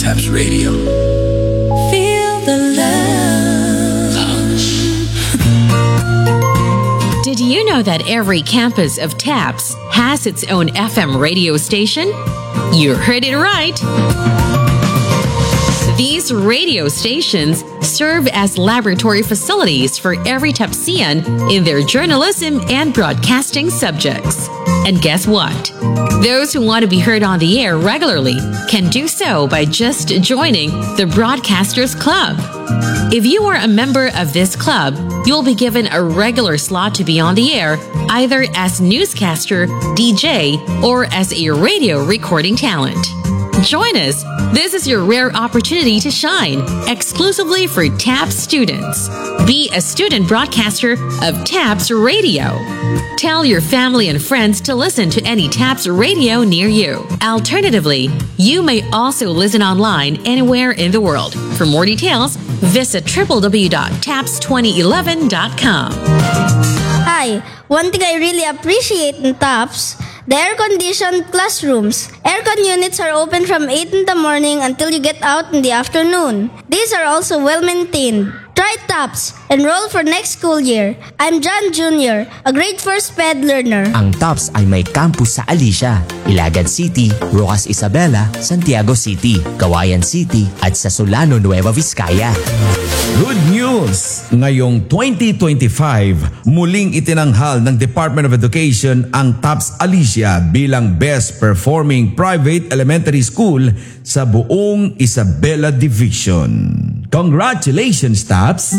Taps Radio. Feel the love. Did you know that every campus of TAPS has its own FM radio station? You heard it right. These radio stations serve as laboratory facilities for every TAPSian in their journalism and broadcasting subjects. And guess what? Those who want to be heard on the air regularly can do so by just joining the Broadcasters Club. If you are a member of this club, you'll be given a regular slot to be on the air, either as newscaster, DJ, or as a radio recording talent. Join us. This is your rare opportunity to shine, exclusively for TAPS students. Be a student broadcaster of TAPS Radio. Tell your family and friends to listen to any TAPS radio near you. Alternatively, you may also listen online anywhere in the world. For more details, visit www.taps2011.com. Hi, one thing I really appreciate in TAPS, the air-conditioned classrooms. Aircon units are open from 8 in the morning until you get out in the afternoon. These are also well-maintained. Try TAPS. Enroll for next school year. I'm John Jr., a grade 4 SPED learner. Ang TAPS ay may campus sa Alicia, Ilagan City, Rojas Isabela, Santiago City, Cauayan City, at sa Solano, Nueva Vizcaya. Good news! Ngayong 2025, muling itinanghal ng Department of Education ang TAPS Alicia bilang Best Performing Private Elementary School sa buong Isabela Division. Congratulations, TAPS!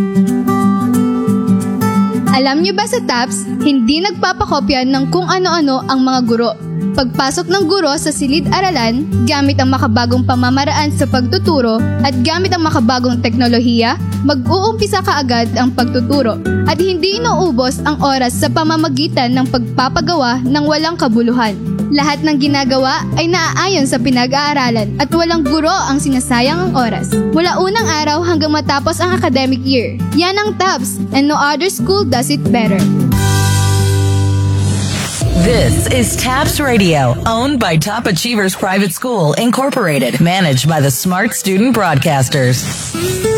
Alam niyo ba sa TAPS, hindi nagpapakopya ng kung ano-ano ang mga guro. Pagpasok ng guro sa silid-aralan, gamit ang makabagong pamamaraan sa pagtuturo at gamit ang makabagong teknolohiya, mag-uumpisa kaagad ang pagtuturo at hindi inuubos ang oras sa pamamagitan ng pagpapagawa ng walang kabuluhan. Lahat ng ginagawa ay naaayon sa pinag-aaralan at walang guro ang sinasayang ang oras. Mula unang araw hanggang matapos ang academic year. Yan ang TAPS, and no other school does it better. This is TAPS Radio, owned by Top Achievers Private School, Incorporated, managed by the Smart Student Broadcasters.